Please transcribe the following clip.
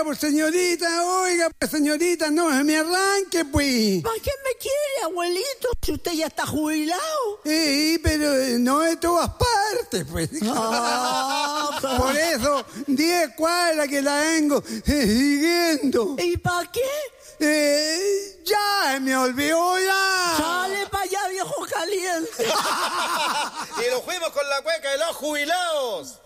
pues señorita, no se me arranque, pues. ¿Para qué me quiere, abuelito, si usted ya está jubilado? Sí, pero no de todas partes, pues. Por eso, 10 cuadras que la vengo siguiendo. ¿Y para qué? Ya me olvidó ya. Sale para allá, viejo caliente. Y nos fuimos con la cueca de los jubilados.